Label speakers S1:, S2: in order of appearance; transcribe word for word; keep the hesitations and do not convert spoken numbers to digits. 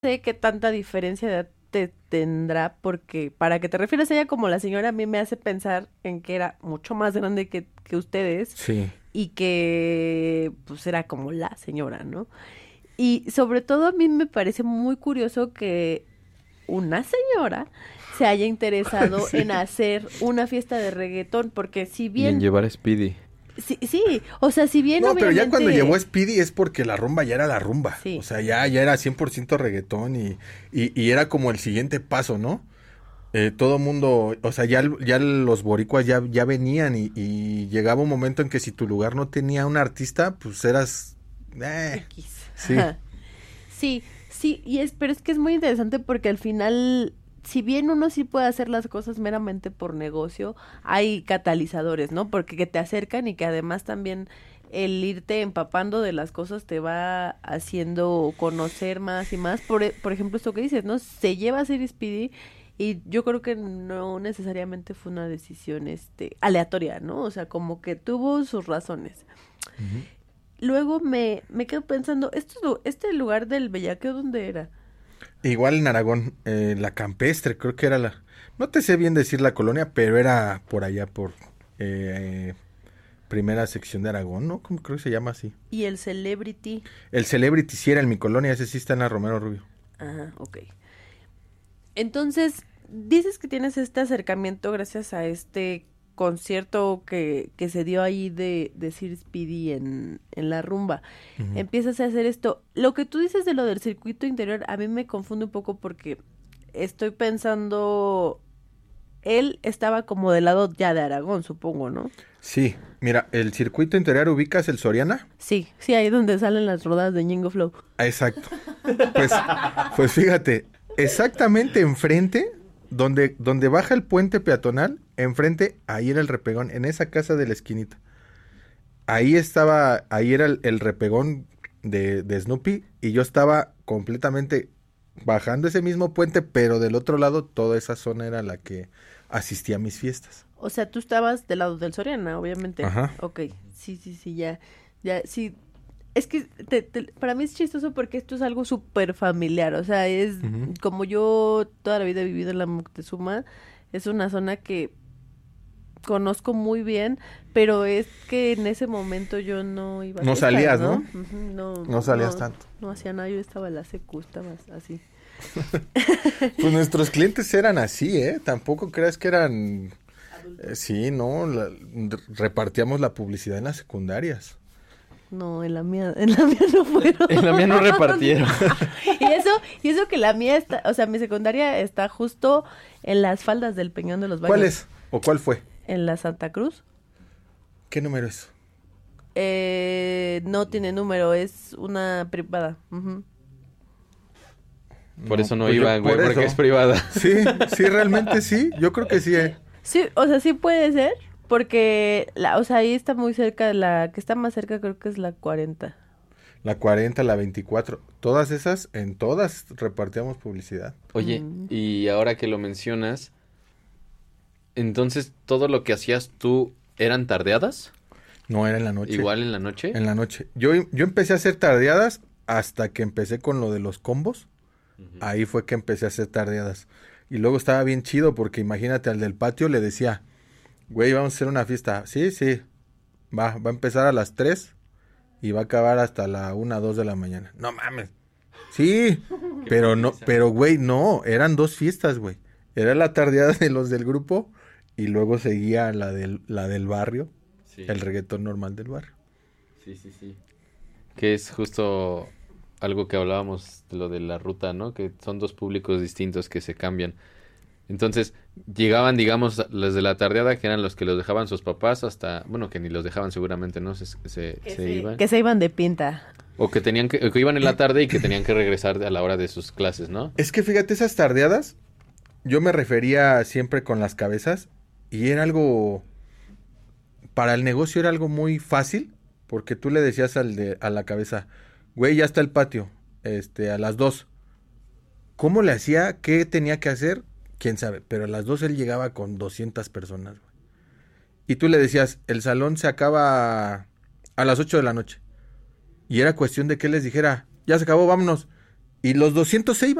S1: sé qué tanta diferencia de edad te tendrá, porque para que te refieras a ella como la señora, a mí me hace pensar en que era mucho más grande que, que ustedes
S2: Sí.
S1: y que pues era como la señora, ¿no? Y sobre todo a mí me parece muy curioso que una señora se haya interesado
S2: Sí.
S1: en hacer una fiesta de reggaetón, porque si
S3: Y en
S1: bien,
S3: llevar a Speedy.
S1: sí, sí, o sea, si bien
S2: No, pero ya cuando llevó a
S1: obviamente,
S2: Speedy es porque la rumba ya era la rumba. O
S1: sí,
S2: sea, ya, ya era cien por ciento reggaetón y, y, y era como el siguiente paso, ¿no? Eh, todo mundo, o sea, ya, ya los boricuas ya, ya venían y, y llegaba un momento en que si tu lugar no tenía un artista, pues eras... eh,
S1: X.
S2: sí,
S1: Sí, sí, y es, pero es que es muy interesante porque al final, si bien uno sí puede hacer las cosas meramente por negocio, hay catalizadores, ¿no? Porque que te acercan y que además también el irte empapando de las cosas te va haciendo conocer más y más. Por, e- por ejemplo, esto que dices, ¿no? Se lleva a ser Speedy y yo creo que no necesariamente fue una decisión, este, aleatoria, ¿no? O sea, como que tuvo sus razones.
S2: ujú.
S1: Luego me, me quedo pensando, ¿esto, es lu- este lugar del bellaqueo dónde era?
S2: Igual en Aragón, eh, la campestre, creo que era la... No te sé bien decir la colonia, pero era por allá, por eh, primera sección de Aragón, ¿no? ¿Cómo creo que se llama así?
S1: Y el Celebrity.
S2: El Celebrity sí era en mi colonia, ese sí está en la Romero Rubio.
S1: Ajá, ok. Entonces, dices que tienes este acercamiento gracias a este concierto que, que se dio ahí de, de Sir Speedy en, en la rumba.
S2: Ujú.
S1: Empiezas a hacer esto. Lo que tú dices de lo del circuito interior, a mí me confunde un poco porque estoy pensando, él estaba como del lado ya de Aragón, supongo, ¿no?
S2: Sí, mira, el circuito interior ubicas el Soriana.
S1: Sí, sí, ahí donde salen las rodadas de Ñingo Flow.
S2: Ah, exacto. Pues, pues fíjate, exactamente enfrente, donde, donde baja el puente peatonal, enfrente, ahí era el repegón, en esa casa de la esquinita. Ahí estaba, ahí era el, el repegón de, de Snoopy y yo estaba completamente bajando ese mismo puente, pero del otro lado toda esa zona era la que asistía a mis fiestas.
S1: O sea, tú estabas del lado del Soriana, obviamente.
S2: Ajá.
S1: Ok, sí, sí, sí, ya, ya, sí. Es que te- te- para mí es chistoso porque esto es algo súper familiar, o sea, es
S2: Ujú.
S1: como yo toda la vida he vivido en la Moctezuma, es una zona que conozco muy bien, pero es que en ese momento yo no iba a
S2: No
S1: fiestas,
S2: salías,
S1: ¿no?
S2: ¿no?
S1: Ujú, no,
S2: No salías
S1: no,
S2: tanto.
S1: no hacía nada, yo estaba en la secu, estaba así.
S2: Pues nuestros clientes eran así, ¿eh? Tampoco creas que eran... eh, sí, no, la- repartíamos la publicidad en las secundarias.
S1: No, en la mía, en la mía no fueron.
S3: En la mía no repartieron.
S1: Y eso, y eso que la mía está, o sea, mi secundaria está justo en las faldas del Peñón de los Baños.
S2: ¿Cuál es? ¿O cuál fue?
S1: En la Santa Cruz.
S2: ¿Qué número es?
S1: Eh, no tiene número, es una privada. Ujú.
S3: Por eso no
S2: pues yo-
S3: iban, güey,
S2: por
S3: porque
S2: eso.
S3: es privada.
S2: Sí, sí, realmente sí. Yo creo que sí, ¿eh?
S1: Sí, o sea, sí puede ser, porque, la, o sea, ahí está muy cerca, la que está más cerca creo que es la cuarenta.
S2: La cuarenta, la veinticuatro. Todas esas, en todas repartíamos publicidad.
S3: Oye,
S1: Mm.
S3: y ahora que lo mencionas, entonces todo lo que hacías tú eran tardeadas,
S2: No, era en la noche.
S3: igual en la noche.
S2: En la noche. Yo, yo empecé a hacer tardeadas hasta que empecé con lo de los combos.
S3: Ujú.
S2: Ahí fue que empecé a hacer tardeadas. Y luego estaba bien chido porque imagínate al del patio le decía, güey, vamos a hacer una fiesta. Sí, sí. Va, va a empezar a las tres y va a acabar hasta la una, dos de la mañana. No mames. Sí, pero no, pero güey, no, eran dos fiestas, güey. Era la tardeada de los del grupo y luego seguía la del, la del barrio,
S3: Sí,
S2: el reggaetón normal del barrio.
S3: sí, sí, sí. Que es justo algo que hablábamos de lo de la ruta, ¿no? Que son dos públicos distintos que se cambian. Entonces, llegaban, digamos, los de la tardeada, que eran los que los dejaban sus papás, hasta, bueno, que ni los dejaban seguramente, ¿no? Se, se,
S1: Que
S3: se
S1: se,
S3: iban.
S1: que se iban de pinta.
S3: O que tenían que, o que iban en la tarde y que tenían que regresar a la hora de sus clases, ¿no?
S2: Es que fíjate, esas tardeadas, yo me refería siempre con las cabezas y era algo, para el negocio era algo muy fácil, porque tú le decías al de, a la cabeza, güey, ya está el patio, este, a las dos. ¿Cómo le hacía? ¿Qué tenía que hacer? Quién sabe, pero a las dos él llegaba con doscientas personas, güey. Y tú le decías, el salón se acaba a las ocho de la noche. Y era cuestión de que él les dijera, ya se acabó, vámonos. Y los doscientos se iban.